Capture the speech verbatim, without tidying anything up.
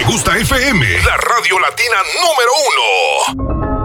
gusta F M, la radio latina número uno.